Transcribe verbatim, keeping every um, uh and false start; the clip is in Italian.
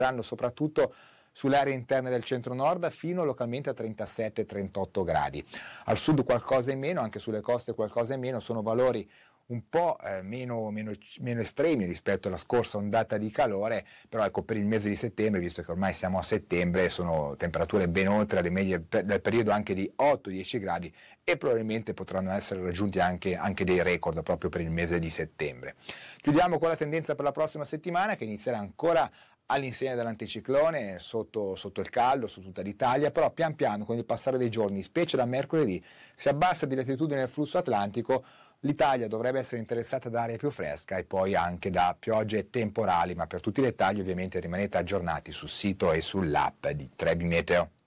soprattutto sulle aree interne del centro-nord fino localmente a trentasette trentotto gradi. Al sud qualcosa in meno, anche sulle coste qualcosa in meno, sono valori un po' eh, meno, meno, meno estremi rispetto alla scorsa ondata di calore, però ecco, per il mese di settembre, visto che ormai siamo a settembre, sono temperature ben oltre le medie del periodo anche di otto dieci gradi e probabilmente potranno essere raggiunti anche, anche dei record proprio per il mese di settembre. Chiudiamo con la tendenza per la prossima settimana, che inizierà ancora all'insegna dell'anticiclone, sotto, sotto il caldo su tutta l'Italia, però pian piano con il passare dei giorni, specie da mercoledì, si abbassa di latitudine il flusso atlantico, l'Italia dovrebbe essere interessata da aria più fresca e poi anche da piogge temporali, ma per tutti i dettagli ovviamente rimanete aggiornati sul sito e sull'app di Trebi Meteo.